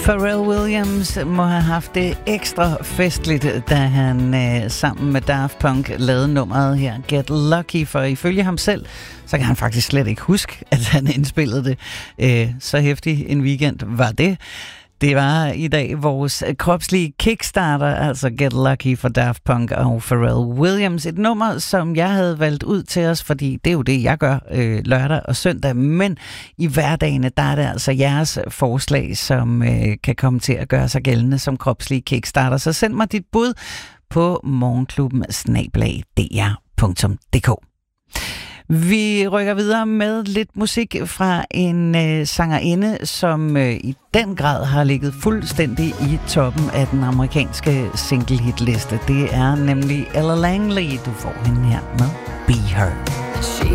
Pharrell Williams må have haft det ekstra festligt, da han sammen med Daft Punk lavede nummeret her, Get Lucky, for ifølge ham selv, så kan han faktisk slet ikke huske, at han indspillede det. Så hæftig en weekend var det. Det var i dag vores kropslige kickstarter, altså Get Lucky for Daft Punk og Pharrell Williams. Et nummer, som jeg havde valgt ud til os, fordi det er jo det, jeg gør lørdag og søndag. Men i hverdagene, der er det altså jeres forslag, som kan komme til at gøre sig gældende som kropslige kickstarter. Så send mig dit bud på morgenklubben@dr.dk. Vi rykker videre med lidt musik fra en sangerinde, som i den grad har ligget fuldstændig i toppen af den amerikanske single-hit-liste. Det er nemlig Ella Langley. Du får hende her med Be Her.